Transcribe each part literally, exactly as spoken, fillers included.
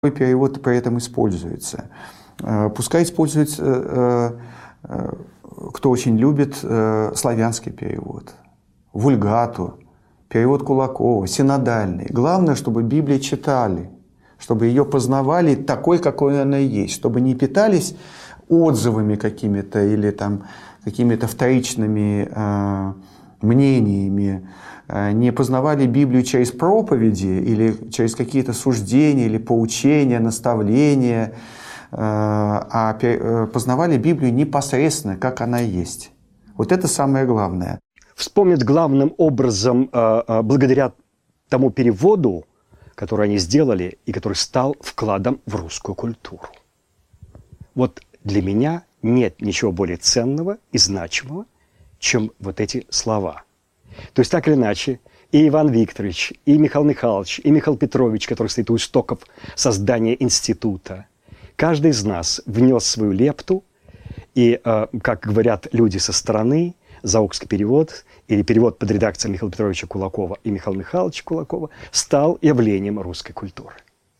перевод при этом используется. Пускай используется, кто очень любит, славянский перевод, вульгату, перевод Кулакова, синодальный. Главное, чтобы Библию читали, чтобы ее познавали такой, какой она есть, чтобы не питались отзывами какими-то или там какими-то вторичными э, мнениями, э, не познавали Библию через проповеди или через какие-то суждения или поучения, наставления, э, а э, познавали Библию непосредственно, как она есть. Вот это самое главное. Вспомнят главным образом, э, э, благодаря тому переводу, который они сделали и который стал вкладом в русскую культуру. Вот для меня нет ничего более ценного и значимого, чем вот эти слова. То есть так или иначе, и Иван Викторович, и Михаил Михайлович, и Михаил Петрович, который стоит у истоков создания института, каждый из нас внес свою лепту, и, э, как говорят люди со стороны, заокский перевод или перевод под редакцией Михаила Петровича Кулакова и Михаила Михайловича Кулакова стал явлением русской культуры.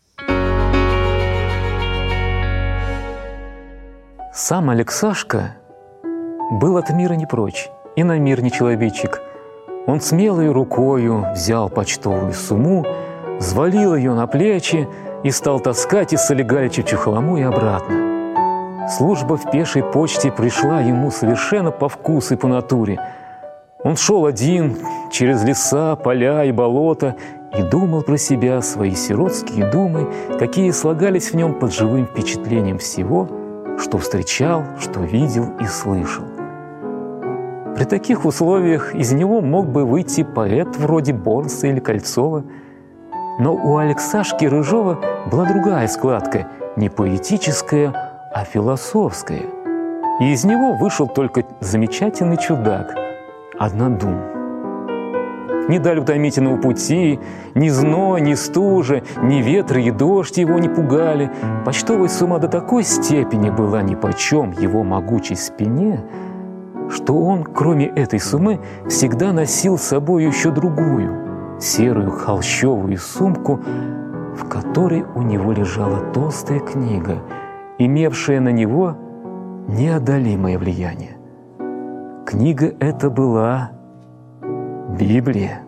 Сам Алексашка был от мира не прочь, и на мир не человечек. Он смелой рукою взял почтовую сумму, взвалил ее на плечи и стал таскать из Солигалича в Чухлому и обратно. Служба в пешей почте пришла ему совершенно по вкусу и по натуре. Он шел один через леса, поля и болота и думал про себя свои сиротские думы, какие слагались в нем под живым впечатлением всего, что встречал, что видел и слышал. При таких условиях из него мог бы выйти поэт вроде Борса или Кольцова, но у Алексашки Рыжова была другая складка, не поэтическая, а философская. И из него вышел только замечательный чудак – однодум. Ни даль утомительного пути, ни зной, ни стужа, ни ветры и дождь его не пугали. Почтовая сумма до такой степени была нипочем его могучей спине, что он, кроме этой суммы, всегда носил с собой еще другую, серую холщовую сумку, в которой у него лежала толстая книга, имевшая на него неодолимое влияние. Книга эта была Библия.